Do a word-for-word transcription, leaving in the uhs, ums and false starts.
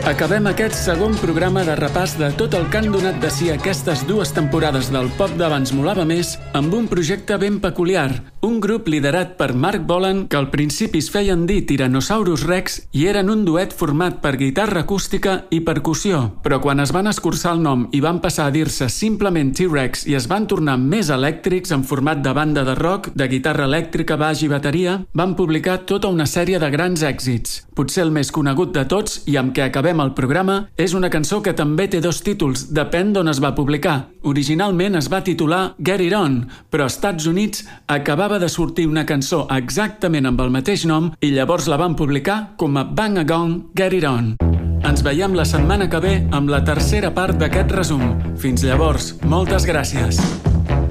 Acabem aquest segon programa de repàs de tot el que han donat de si aquestes dues temporades del Pop d'Abans Molava Més amb un projecte ben peculiar, un grup liderat per Marc Bolan que al principi es feien dir Tyrannosaurus Rex i eren un duet format per guitarra acústica i percussió, però quan es van escurçar el nom i van passar a dir-se simplement T-Rex i es van tornar més elèctrics en format de banda de rock, de guitarra elèctrica, baix i bateria, van publicar tota una sèrie de grans èxits. Potser el més conegut de tots i amb què acabem el programa és una cançó que també té dos títols, depèn d'on es va publicar. Originalment es va titular Get It On, però als Estats Units acabava de sortir una cançó exactament amb el mateix nom i llavors la van publicar com a Bang a Gong Get It On. Ens veiem la setmana que ve amb la tercera part d'aquest resum. Fins llavors, moltes gràcies.